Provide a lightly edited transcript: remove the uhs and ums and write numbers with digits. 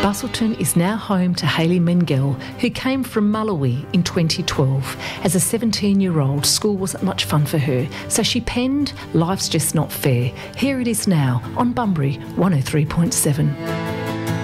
Busselton is now home to Hayley Mengel, who came from Mullawy in 2012. As a 17-year-old, school wasn't much fun for her, so she penned Life's Just Not Fair. Here it is now on Bunbury 103.7.